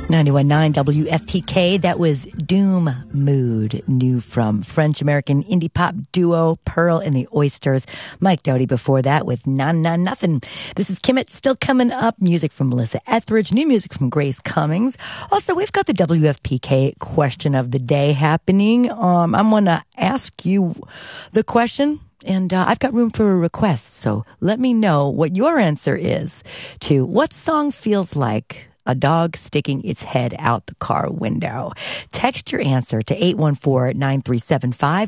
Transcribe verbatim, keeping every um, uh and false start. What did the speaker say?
ninety-one point nine W F P K. That was Doom Mood, new from French-American indie pop duo Pearl and the Oysters. Mike Doughty before that with Na Na Nothing. This is Kimmit. Still coming up. Music from Melissa Etheridge, new music from Grace Cummings. Also, we've got the W F P K question of the day happening. Um, I'm going to ask you the question. And uh, I've got room for a request, so let me know what your answer is to what song feels like a dog sticking its head out the car window. Text your answer to eight one four, nine three seven five.